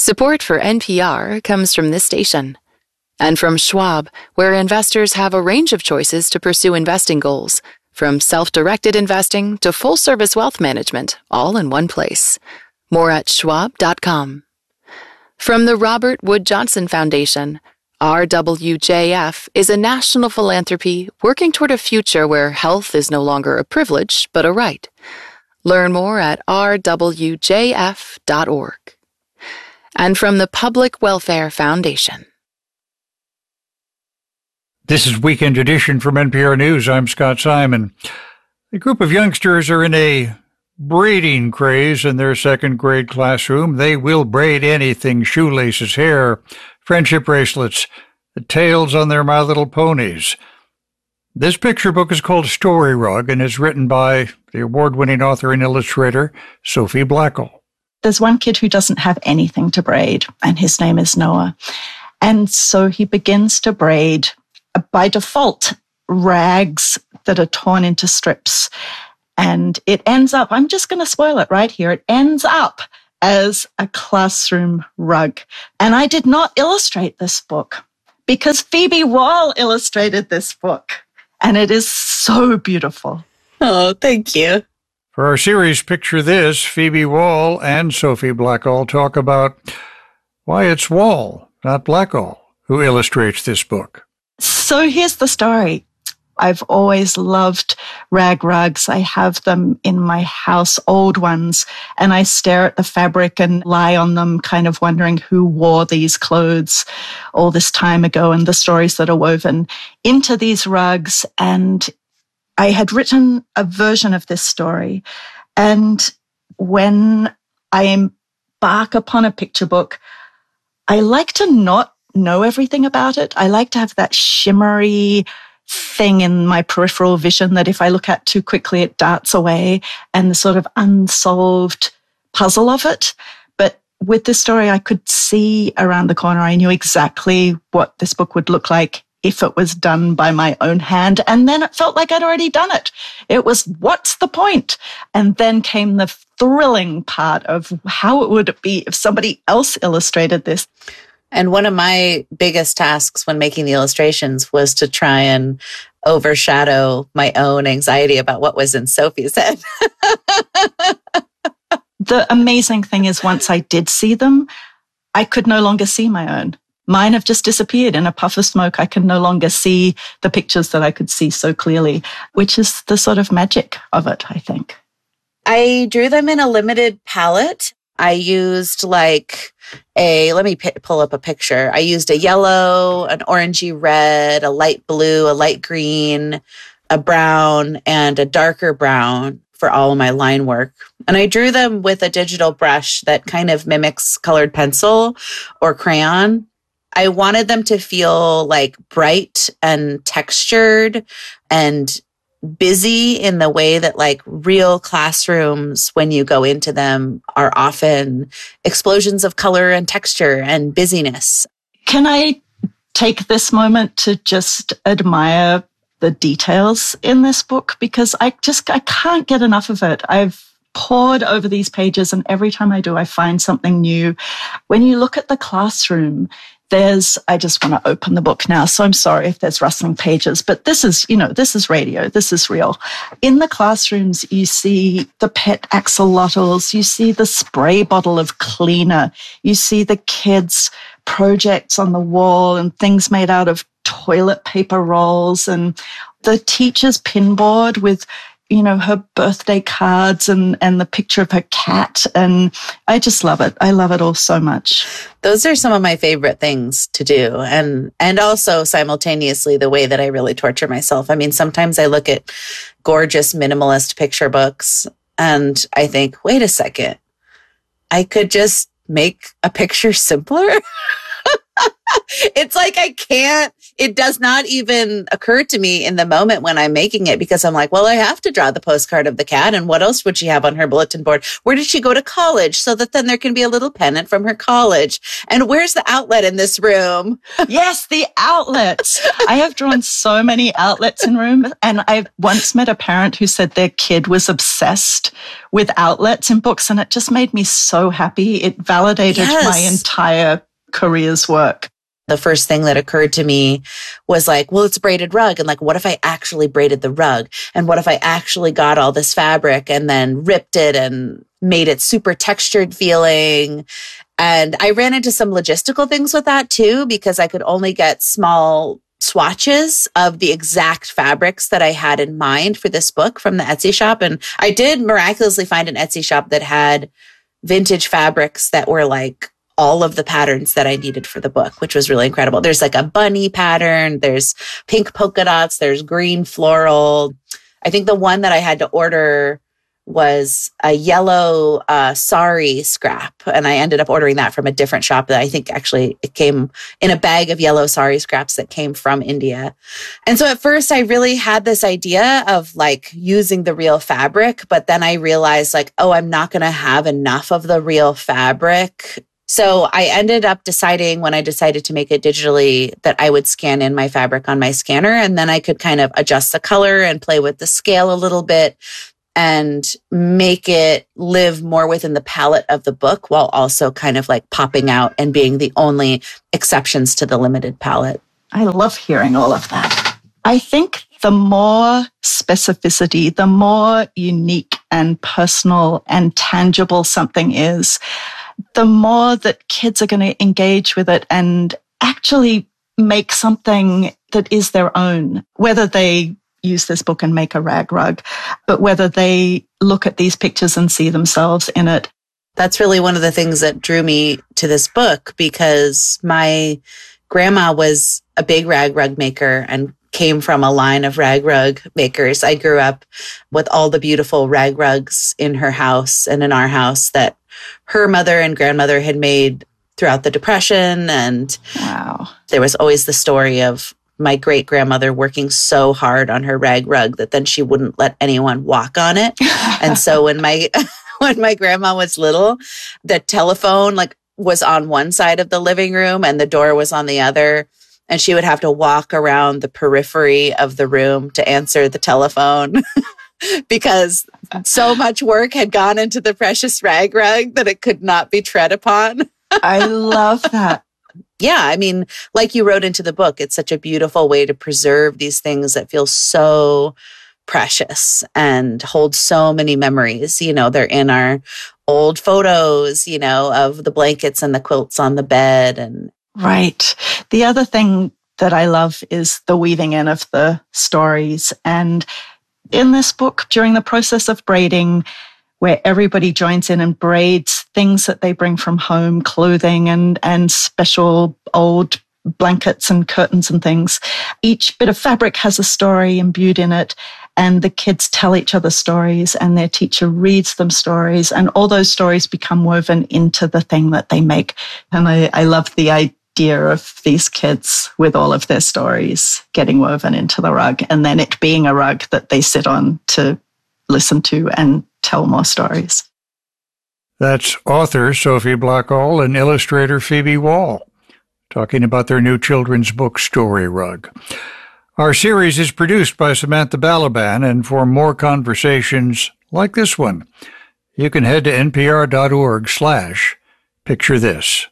Support for NPR comes from this station and from Schwab, where investors have a range of choices to pursue investing goals, from self-directed investing to full-service wealth management, all in one place. More at schwab.com. From the Robert Wood Johnson Foundation, RWJF is a national philanthropy working toward a future where health is no longer a privilege, but a right. Learn more at rwjf.org. And from the Public Welfare Foundation. This is Weekend Edition from NPR News. I'm Scott Simon. A group of youngsters are in a braiding craze in their second grade classroom. They will braid anything: shoelaces, hair, friendship bracelets, the tails on their My Little Ponies. This picture book is called Story Rug and is written by the award-winning author and illustrator Sophie Blackall. There's one kid who doesn't have anything to braid, and his name is Noah. And so he begins to braid, by default, rags that are torn into strips. And it ends up, I'm just going to spoil it right here, it ends up as a classroom rug. And I did not illustrate this book because Phoebe Wall illustrated this book. And it is so beautiful. Oh, thank you. For our series Picture This, Phoebe Wall and Sophie Blackall talk about why it's Wall, not Blackall, who illustrates this book. So here's the story. I've always loved rag rugs. I have them in my house, old ones, and I stare at the fabric and lie on them, kind of wondering who wore these clothes all this time ago and the stories that are woven into these rugs. And I had written a version of this story. And when I embark upon a picture book, I like to not know everything about it. I like to have that shimmery thing in my peripheral vision that if I look at too quickly, it darts away, and the sort of unsolved puzzle of it. But with this story, I could see around the corner. I knew exactly what this book would look like if it was done by my own hand. And then it felt like I'd already done it. It was, what's the point? And then came the thrilling part of how it would be if somebody else illustrated this. And one of my biggest tasks when making the illustrations was to try and overshadow my own anxiety about what was in Sophie's head. The amazing thing is, once I did see them, I could no longer see my own. Mine have just disappeared in a puff of smoke. I can no longer see the pictures that I could see so clearly, which is the sort of magic of it, I think. I drew them in a limited palette. I used let me pull up a picture. I used a yellow, an orangey red, a light blue, a light green, a brown, and a darker brown for all of my line work. And I drew them with a digital brush that kind of mimics colored pencil or crayon. I wanted them to feel like bright and textured and busy in the way that like real classrooms, when you go into them, are often explosions of color and texture and busyness. Can I take this moment to just admire the details in this book? Because I can't get enough of it. I've pored over these pages, and every time I do, I find something new. When you look at the classroom, I just want to open the book now, so I'm sorry if there's rustling pages, but this is radio, this is real. In the classrooms, you see the pet axolotls, you see the spray bottle of cleaner, you see the kids' projects on the wall and things made out of toilet paper rolls, and the teacher's pinboard with her birthday cards and the picture of her cat. And I just love it. I love it all so much. Those are some of my favorite things to do. And also simultaneously the way that I really torture myself. I mean, sometimes I look at gorgeous minimalist picture books and I think, wait a second, I could just make a picture simpler. It's like it does not even occur to me in the moment when I'm making it, because I'm like, well, I have to draw the postcard of the cat. And what else would she have on her bulletin board? Where did she go to college? So that then there can be a little pennant from her college. And where's the outlet in this room? Yes, the outlets. I have drawn so many outlets in rooms. And I once met a parent who said their kid was obsessed with outlets in books. And it just made me so happy. It validated my entire career's work. The first thing that occurred to me was like, well, it's a braided rug. And like, what if I actually braided the rug? And what if I actually got all this fabric and then ripped it and made it super textured feeling? And I ran into some logistical things with that too, because I could only get small swatches of the exact fabrics that I had in mind for this book from the Etsy shop. And I did miraculously find an Etsy shop that had vintage fabrics that were like all of the patterns that I needed for the book, which was really incredible. There's like a bunny pattern, there's pink polka dots, there's green floral. I think the one that I had to order was a yellow sari scrap. And I ended up ordering that from a different shop that I think actually it came in a bag of yellow sari scraps that came from India. And so at first I really had this idea of like using the real fabric, but then I realized like, oh, I'm not going to have enough of the real fabric. So I ended up deciding when I decided to make it digitally that I would scan in my fabric on my scanner, and then I could kind of adjust the color and play with the scale a little bit and make it live more within the palette of the book while also kind of like popping out and being the only exceptions to the limited palette. I love hearing all of that. I think the more specificity, the more unique and personal and tangible something is, the more that kids are going to engage with it and actually make something that is their own, whether they use this book and make a rag rug, but whether they look at these pictures and see themselves in it. That's really one of the things that drew me to this book, because my grandma was a big rag rug maker and came from a line of rag rug makers. I grew up with all the beautiful rag rugs in her house and in our house that her mother and grandmother had made throughout the Depression. And wow, there was always the story of my great grandmother working so hard on her rag rug that then she wouldn't let anyone walk on it. And so when my grandma was little, the telephone like was on one side of the living room and the door was on the other. And she would have to walk around the periphery of the room to answer the telephone because so much work had gone into the precious rag rug that it could not be tread upon. I love that. Yeah, I mean, like you wrote into the book, it's such a beautiful way to preserve these things that feel so precious and hold so many memories. You know, they're in our old photos, you know, of the blankets and the quilts on the bed. And right. The other thing that I love is the weaving in of the stories. And in this book, during the process of braiding, where everybody joins in and braids things that they bring from home, clothing and special old blankets and curtains and things. Each bit of fabric has a story imbued in it, and the kids tell each other stories, and their teacher reads them stories, and all those stories become woven into the thing that they make. And I love the idea of these kids with all of their stories getting woven into the rug, and then it being a rug that they sit on to listen to and tell more stories. That's author Sophie Blackall and illustrator Phoebe Wall talking about their new children's book, Story Rug. Our series is produced by Samantha Balaban, and for more conversations like this one, you can head to npr.org/picture this.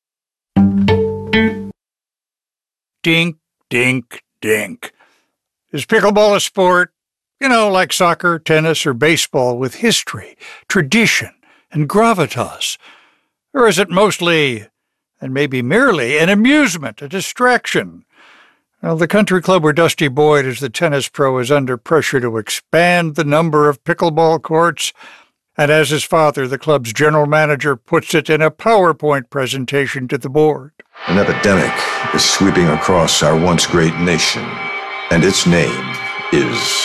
Dink, dink, dink. Is pickleball a sport? You know, like soccer, tennis, or baseball with history, tradition, and gravitas? Or is it mostly, and maybe merely, an amusement, a distraction? Well, the country club where Dusty Boyd is the tennis pro is under pressure to expand the number of pickleball courts, and as his father, the club's general manager, puts it in a PowerPoint presentation to the board. An epidemic is sweeping across our once great nation, and its name is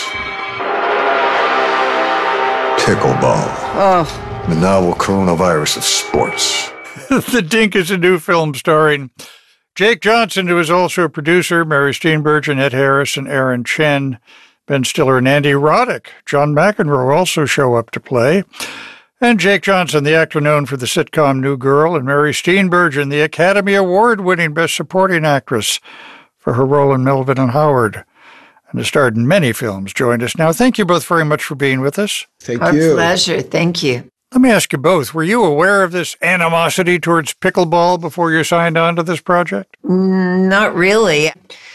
pickleball. Oh. The novel coronavirus of sports. The Dink is a new film starring Jake Johnson, who is also a producer, Mary Steenburgen, Ed Harris, and Aaron Chen, Ben Stiller, and Andy Roddick. John McEnroe also show up to play. And Jake Johnson, the actor known for the sitcom New Girl, and Mary Steenburgen, the Academy Award-winning Best Supporting Actress for her role in Melvin and Howard, and has starred in many films, joined us now. Thank you both very much for being with us. Thank Our you. pleasure. Thank you. Let me ask you both, were you aware of this animosity towards pickleball before you signed on to this project? Not really.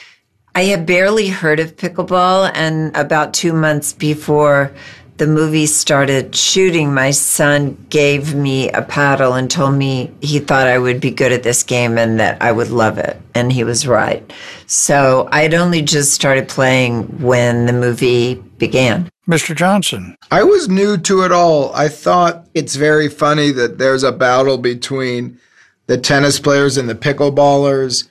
I had barely heard of pickleball, and about 2 months before the movie started shooting, my son gave me a paddle and told me he thought I would be good at this game and that I would love it. And he was right. So I'd only just started playing when the movie began. Mr. Johnson. I was new to it all. I thought it's very funny that there's a battle between the tennis players and the pickleballers.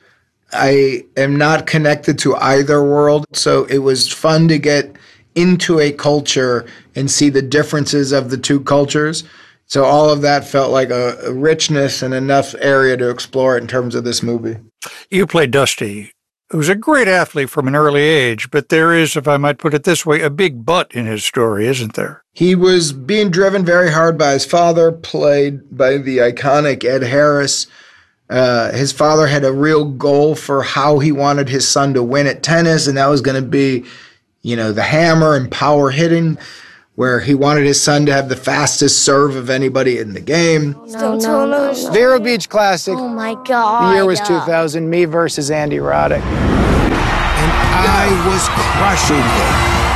I am not connected to either world, so it was fun to get into a culture and see the differences of the two cultures. So all of that felt like a richness and enough area to explore it in terms of this movie. You played Dusty, who's a great athlete from an early age, but there is, if I might put it this way, a big but in his story, isn't there? He was being driven very hard by his father, played by the iconic Ed Harris. His father had a real goal for how he wanted his son to win at tennis, and that was going to be, the hammer and power hitting, where he wanted his son to have the fastest serve of anybody in the game. No. Vero Beach Classic. Oh my God. The year was 2000, me versus Andy Roddick. And I was crushing him.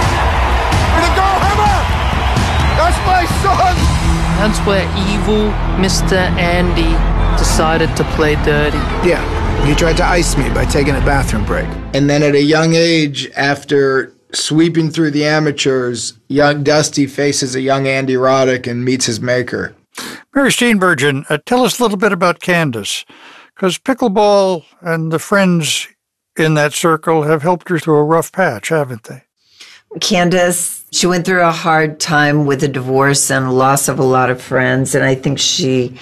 The goal hammer! That's my son! That's where evil Mr. Andy decided to play dirty. Yeah, he tried to ice me by taking a bathroom break. And then at a young age, after sweeping through the amateurs, young Dusty faces a young Andy Roddick and meets his maker. Mary Steenburgen, tell us a little bit about Candace, because pickleball and the friends in that circle have helped her through a rough patch, haven't they? Candace, she went through a hard time with a divorce and loss of a lot of friends, and I think she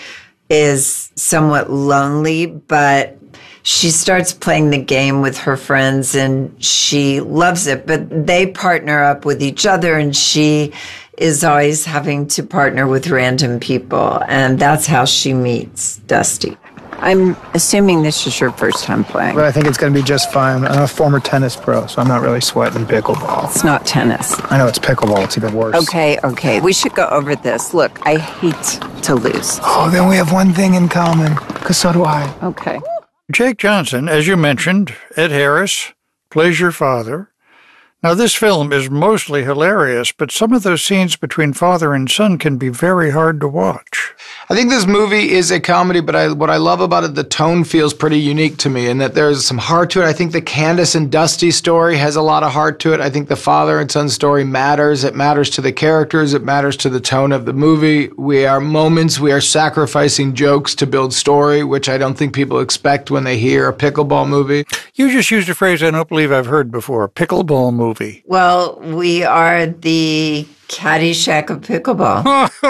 is somewhat lonely, but she starts playing the game with her friends and she loves it, but they partner up with each other and she is always having to partner with random people, and that's how she meets Dusty. I'm assuming this is your first time playing. But I think it's going to be just fine. I'm a former tennis pro, so I'm not really sweating pickleball. It's not tennis. I know it's pickleball. It's even worse. Okay. We should go over this. Look, I hate to lose. Oh, then we have one thing in common, because so do I. Okay. Jake Johnson, as you mentioned, Ed Harris, plays your father. Now, this film is mostly hilarious, but some of those scenes between father and son can be very hard to watch. I think this movie is a comedy, but what I love about it, the tone feels pretty unique to me, and that there's some heart to it. I think the Candace and Dusty story has a lot of heart to it. I think the father and son story matters. It matters to the characters. It matters to the tone of the movie. We are sacrificing jokes to build story, which I don't think people expect when they hear a pickleball movie. You just used a phrase I don't believe I've heard before, pickleball movie. Well, we are the Caddyshack of pickleball.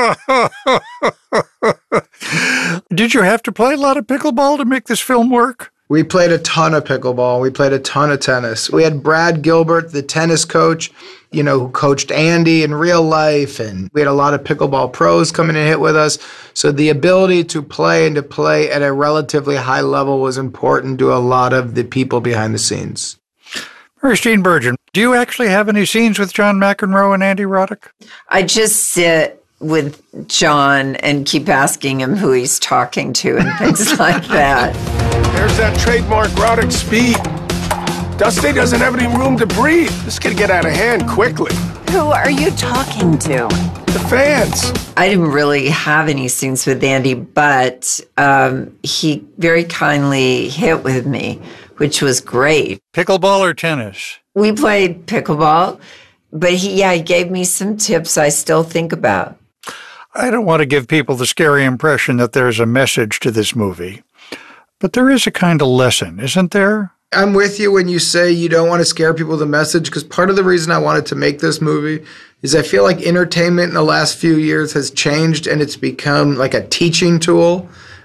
Did you have to play a lot of pickleball to make this film work? We played a ton of pickleball. We played a ton of tennis. We had Brad Gilbert, the tennis coach, who coached Andy in real life. And we had a lot of pickleball pros coming and hit with us. So the ability to play at a relatively high level was important to a lot of the people behind the scenes. Mary Steenburgen, do you actually have any scenes with John McEnroe and Andy Roddick? I just sit with John and keep asking him who he's talking to and things like that. There's that trademark Roddick speed. Dusty doesn't have any room to breathe. This could get out of hand quickly. Who are you talking to? The fans. I didn't really have any scenes with Andy, but he very kindly hit with me, which was great. Pickleball or tennis? We played pickleball, but he gave me some tips I still think about. I don't want to give people the scary impression that there's a message to this movie, but there is a kind of lesson, isn't there? I'm with you when you say you don't want to scare people with the message, because part of the reason I wanted to make this movie is I feel like entertainment in the last few years has changed and it's become like a teaching tool.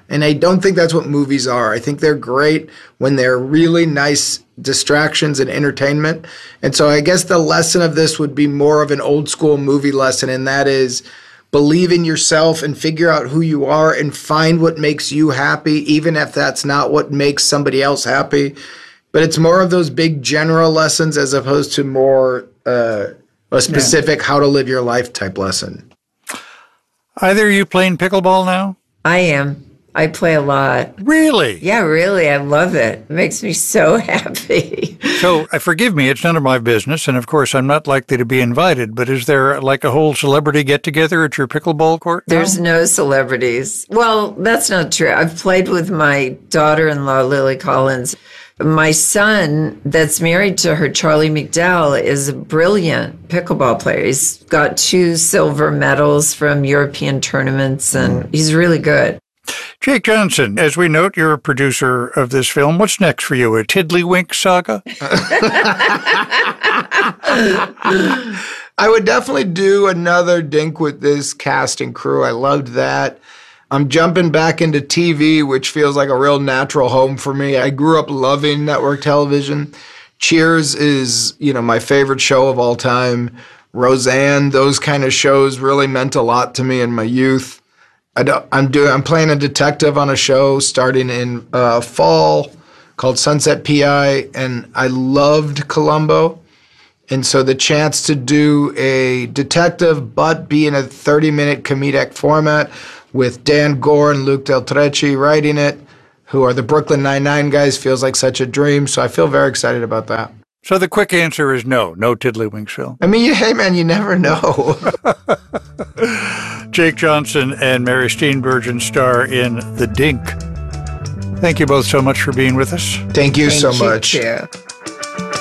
And I don't think that's what movies are. I think they're great when they're really nice distractions and entertainment. And so I guess the lesson of this would be more of an old school movie lesson, and that is believe in yourself and figure out who you are and find what makes you happy, even if that's not what makes somebody else happy. But it's more of those big general lessons as opposed to more a specific how to live your life type lesson. Either of you playing pickleball now? I am. I play a lot. Really? Yeah, really. I love it. It makes me so happy. So, forgive me, it's none of my business, and of course I'm not likely to be invited, but is there like a whole celebrity get-together at your pickleball court? There's no celebrities. Well, that's not true. I've played with my daughter-in-law, Lily Collins. My son that's married to her, Charlie McDowell, is a brilliant pickleball player. He's got 2 silver medals from European tournaments, and he's really good. Jake Johnson, as we note, you're a producer of this film. What's next for you, a Tiddlywink saga? I would definitely do another Dink with this cast and crew. I loved that. I'm jumping back into TV, which feels like a real natural home for me. I grew up loving network television. Cheers is, my favorite show of all time. Roseanne, those kind of shows really meant a lot to me in my youth. I'm playing a detective on a show starting in fall called Sunset PI, and I loved Columbo. And so the chance to do a detective but be in a 30-minute comedic format with Dan Gore and Luke Del Trecce writing it, who are the Brooklyn Nine-Nine guys, feels like such a dream. So I feel very excited about that. So the quick answer is no Tiddlywinks, Phil. I mean, hey, man, you never know. Jake Johnson and Mary Steenburgen star in The Dink. Thank you both so much for being with us. Thank you so much. Thank you.